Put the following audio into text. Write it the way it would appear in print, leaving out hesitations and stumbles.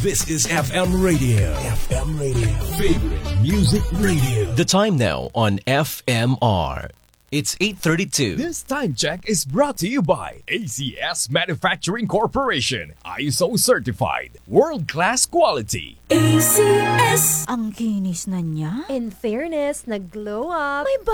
This is FM Radio. FM Radio. Favorite Music Radio. The time now on FMR. It's 8:32. This time check is brought to you by ACS Manufacturing Corporation. ISO certified. World-class quality. ACS! Ang kinis na niya. In fairness, nag-glow up. May